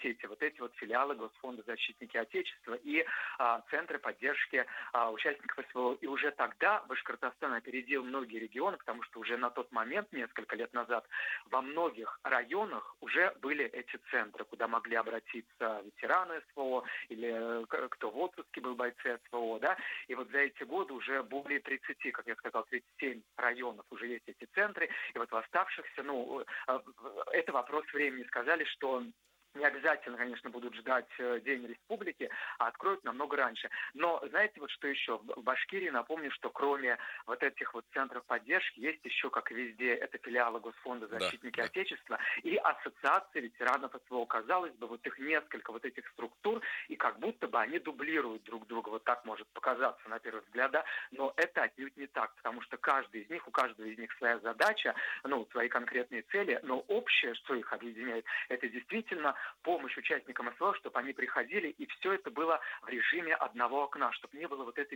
муниципалитете вот эти вот филиалы Госфонда «Защитники Отечества» и центры поддержки участников СВО. И уже тогда Башкортостан опередил многие регионы, потому что уже на тот момент, несколько лет назад, во многих районах уже были эти центры, куда могли обратиться ветераны СВО или кто в отпуске был, бойцы СВО, да. И вот за эти годы уже более 30, как я сказал, 37 районов уже есть эти центры. И вот в оставшихся, это вопрос времени. Сказали, что не обязательно, конечно, будут ждать День Республики, а откроют намного раньше. Но знаете, вот что еще? В Башкирии, напомню, что кроме вот этих вот центров поддержки, есть еще, как и везде, это филиалы Госфонда «Защитники Отечества» и Ассоциации ветеранов СВО. Казалось бы, вот их несколько вот этих структур, и как будто бы они дублируют друг друга. Вот так может показаться на первый взгляд, да? Но это отнюдь не так, потому что у каждого из них своя задача, свои конкретные цели, но общее, что их объединяет, это действительно помощь участникам СВО, чтобы они приходили, и все это было в режиме одного окна, чтобы не было вот этих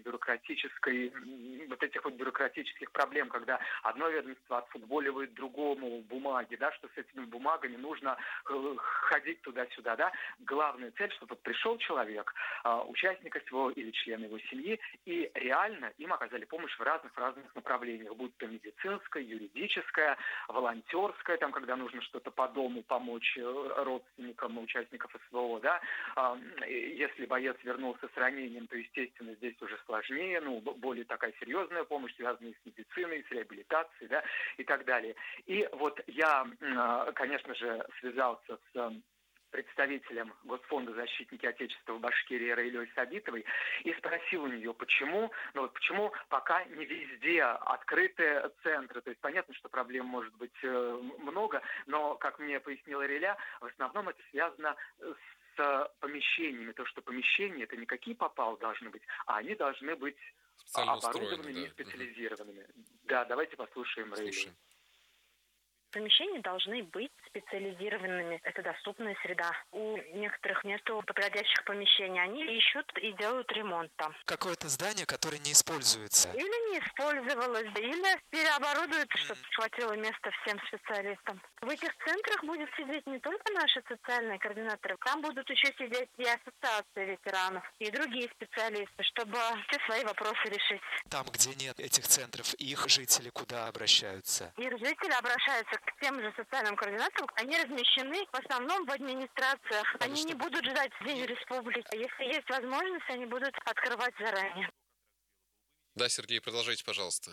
бюрократических проблем, когда одно ведомство отфутболивает другому бумаги, да, что с этими бумагами нужно ходить туда-сюда, да. Главная цель, чтобы пришел человек, участник СВО или член его семьи, и реально им оказали помощь в разных направлениях, будь то медицинская, юридическая, волонтерская, там, когда нужно что-то по дому помочь родственникам участников СВО, да. Если боец вернулся с ранением, то, естественно, здесь уже сложнее, более такая серьезная помощь, связанная с медициной, с реабилитацией, да, и так далее. И вот я, конечно же, связался с представителем Госфонда «Защитники Отечества» в Башкирии Раилей Сабитовой и спросил у нее, почему пока не везде открыты центры. То есть понятно, что проблем может быть много, но, как мне пояснила Раиля, в основном это связано с помещениями. То, что помещения это не какие попал должны быть, а они должны быть оборудованными и специализированными. Да, давайте послушаем Раилю. Помещения должны быть специализированными. Это доступная среда. У некоторых нету подходящих помещений. Они ищут и делают ремонт там. Какое-то здание, которое не используется. Или не использовалось, или переоборудуют, чтобы хватило места всем специалистам. В этих центрах будет сидеть не только наши социальные координаторы, там будут еще сидеть и ассоциации ветеранов, и другие специалисты, чтобы все свои вопросы решить. Там, где нет этих центров, их жители куда обращаются? Их жители обращаются к тем же социальным координаторам. Они размещены в основном в администрациях. Они не будут ждать День Республики. Если есть возможность, они будут открывать заранее. Да, Сергей, продолжайте, пожалуйста.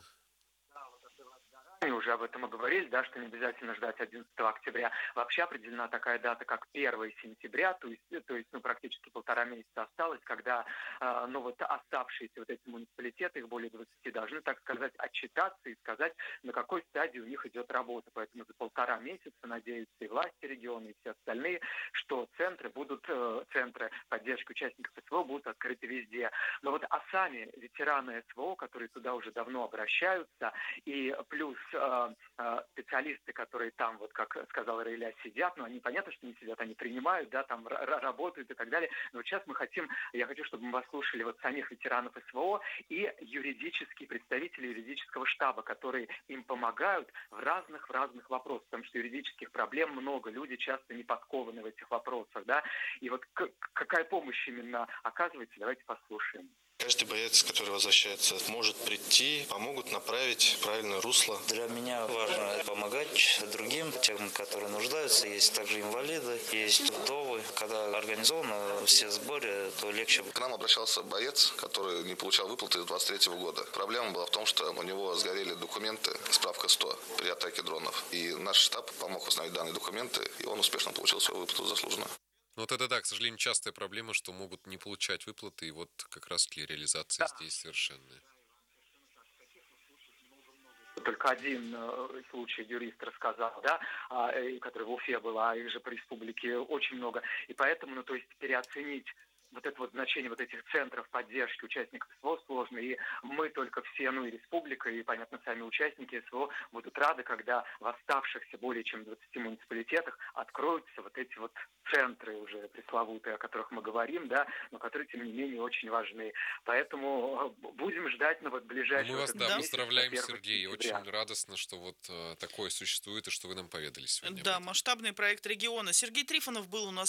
Уже об этом и говорили, да, что не обязательно ждать 11 октября. Вообще определена такая дата, как 1 сентября, то есть практически 1,5 месяца осталось, когда оставшиеся вот эти муниципалитеты, их более 20, должны, так сказать, отчитаться и сказать, на какой стадии у них идет работа. Поэтому за 1,5 месяца надеются и власти региона, и все остальные, что центры поддержки участников СВО будут открыты везде. Но сами ветераны СВО, которые туда уже давно обращаются, и плюс специалисты, которые там, как сказала Раиля, сидят, но они, понятно, что не сидят, они принимают, да, там работают и так далее. Но сейчас я хочу, чтобы мы послушали самих ветеранов СВО и представители юридического штаба, которые им помогают в разных вопросах, потому что юридических проблем много, люди часто не подкованы в этих вопросах, да. И какая помощь именно оказывается, давайте послушаем. Каждый боец, который возвращается, может прийти, помогут направить в правильное русло. Для меня важно помогать другим, тем, которые нуждаются. Есть также инвалиды, есть вдовы. Когда организованы все сборы, то легче. К нам обращался боец, который не получал выплаты с 23 года. Проблема была в том, что у него сгорели документы, справка 100 при атаке дронов. И наш штаб помог установить данные документы, и он успешно получил свою выплату заслуженную. Это да, к сожалению, частая проблема, что могут не получать выплаты, и как раз-таки реализация здесь совершенная. Только один случай юрист рассказал, да, который в Уфе был, а их же по республике очень много. И поэтому, переоценить это значение этих центров поддержки участников СВО сложно, и мы только все, и республика, и, понятно, сами участники СВО будут рады, когда в оставшихся более чем 20 муниципалитетах откроются эти центры уже пресловутые, о которых мы говорим, да, но которые, тем не менее, очень важны. Поэтому будем ждать на ближайшие... Мы вас, поздравляем, Сергей. Очень радостно, что такое существует, и что вы нам поведали сегодня. Да, масштабный проект региона. Сергей Трифонов был у нас